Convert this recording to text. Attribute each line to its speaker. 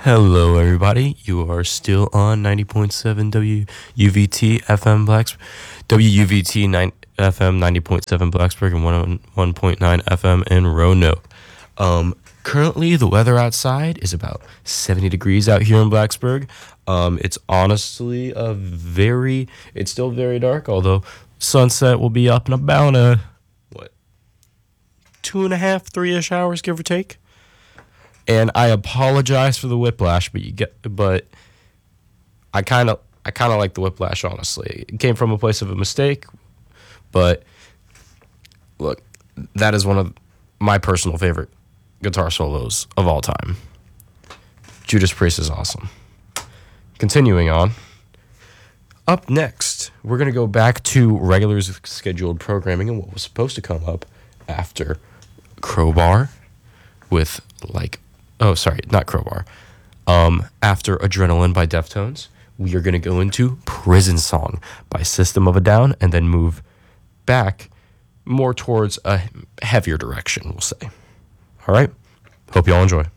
Speaker 1: Hello, everybody. You are still on 90.7 WUVT FM WUVT 9 FM 90.7 Blacksburg and 101.9 FM in Roanoke. Currently, the weather outside is about 70 degrees out here in Blacksburg. It's honestly it's still very dark, although sunset will be up in about 2.5, 3-ish hours, give or take. And I apologize for the whiplash, but I kind of like the whiplash, honestly. It came from a place of a mistake, but look, that is one of my personal favorite guitar solos of all time. Judas Priest is awesome. Continuing on, up next, we're going to go back to regular scheduled programming and what was supposed to come up after Crowbar with not Crowbar. After Adrenaline by Deftones, we are going to go into Prison Song by System of a Down and then move back more towards a heavier direction, we'll say. All right? Hope you all enjoy.